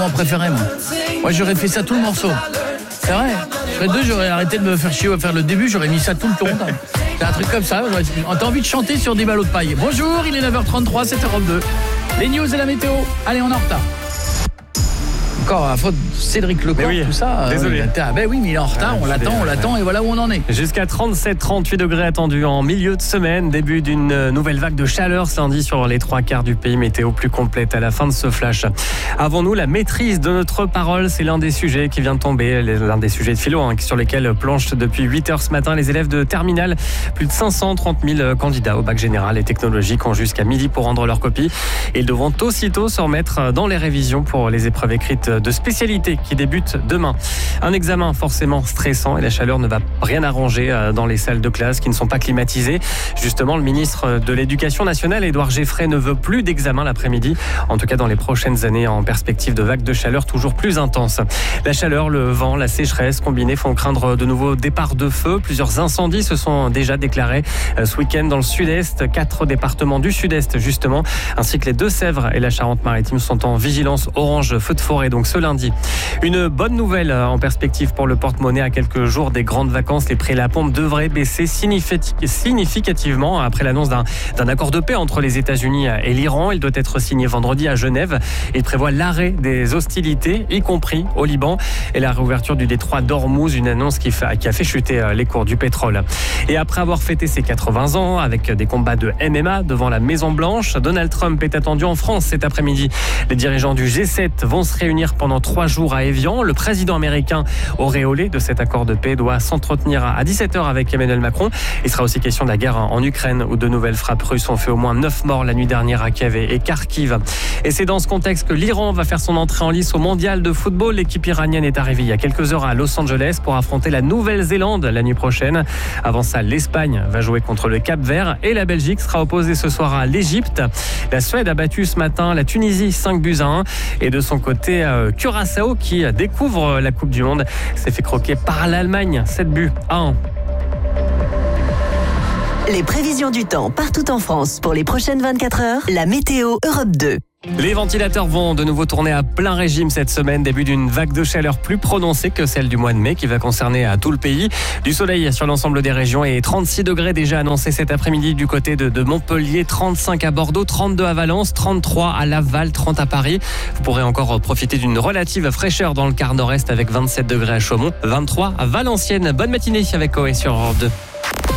préféré, moi. Moi, j'aurais fait ça tout le morceau. C'est vrai. J'aurais arrêté de me faire chier à faire le début, j'aurais mis ça tout le long. C'est un truc comme ça. T'as envie de chanter sur des ballots de paille. Bonjour, il est 9h33, c'est Europe 2. Les news et la météo. Allez, on est en retard. Encore à faute de Cédric Lecor, tout ça. Désolé. Oui, mais il est en retard, on l'attend et voilà où on en est. Jusqu'à 37-38 degrés attendus en milieu de semaine. Début d'une nouvelle vague de chaleur ce lundi sur les 3/4 du pays. Météo plus complète à la fin de ce flash. Avons-nous la maîtrise de notre parole? C'est l'un des sujets qui vient de tomber, l'un des sujets de philo sur lesquels planchent depuis 8h ce matin les élèves de terminale. Plus de 530 000 candidats au bac général et technologique ont jusqu'à midi pour rendre leur copie. Ils devront aussitôt se remettre dans les révisions pour les épreuves écrites de spécialité qui débute demain. Un examen forcément stressant et la chaleur ne va rien arranger dans les salles de classe qui ne sont pas climatisées. Justement, le ministre de l'Éducation nationale, Édouard Géfray, ne veut plus d'examen l'après-midi, en tout cas dans les prochaines années, en perspective de vagues de chaleur toujours plus intenses. La chaleur, le vent, la sécheresse combinés font craindre de nouveaux départs de feu. Plusieurs incendies se sont déjà déclarés ce week-end dans le sud-est. 4 départements du sud-est justement, ainsi que les Deux-Sèvres et la Charente-Maritime sont en vigilance orange feu de forêt donc ce lundi. Une bonne nouvelle en perspective pour le porte-monnaie à quelques jours des grandes vacances. Les prix à la pompe devraient baisser significativement après l'annonce d'un accord de paix entre les États-Unis et l'Iran. Il doit être signé vendredi à Genève. Il prévoit l'arrêt des hostilités, y compris au Liban, et la réouverture du détroit d'Ormuz, une annonce qui a fait chuter les cours du pétrole. Et après avoir fêté ses 80 ans avec des combats de MMA devant la Maison-Blanche, Donald Trump est attendu en France cet après-midi. Les dirigeants du G7 vont se réunir pendant 3 jours à Évian. Le président américain, auréolé de cet accord de paix, doit s'entretenir à 17h avec Emmanuel Macron. Il sera aussi question de la guerre en Ukraine où de nouvelles frappes russes ont fait au moins 9 morts la nuit dernière à Kiev et Kharkiv. Et c'est dans ce contexte que l'Iran va faire son entrée en lice au mondial de football. L'équipe iranienne est arrivée il y a quelques heures à Los Angeles pour affronter la Nouvelle-Zélande la nuit prochaine. Avant ça, l'Espagne va jouer contre le Cap-Vert et la Belgique sera opposée ce soir à l'Égypte. La Suède a battu ce matin la Tunisie 5-1. Et de son côté, Curaçao, qui découvre la Coupe du Monde, s'est fait croquer par l'Allemagne 7-1. Les prévisions du temps partout en France pour les prochaines 24 heures. La météo Europe 2. Les ventilateurs vont de nouveau tourner à plein régime cette semaine, début d'une vague de chaleur plus prononcée que celle du mois de mai qui va concerner tout le pays. Du soleil sur l'ensemble des régions et 36 degrés déjà annoncés cet après-midi du côté de Montpellier, 35 à Bordeaux, 32 à Valence, 33 à Laval, 30 à Paris. Vous pourrez encore profiter d'une relative fraîcheur dans le quart nord-est avec 27 degrés à Chaumont, 23 à Valenciennes. Bonne matinée avec Coé sur Europe 2.